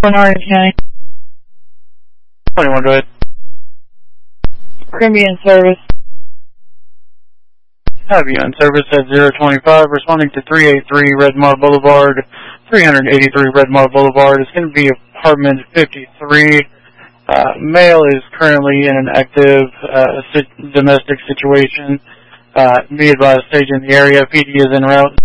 Orange County. 21, go ahead. We're going to be in service. Have you in service at 025, responding to 383 Redmar Boulevard, 383 Redmar Boulevard. It's going to be apartment 53. Male is currently in an active domestic situation. Be advised, stage in the area. PD is en route.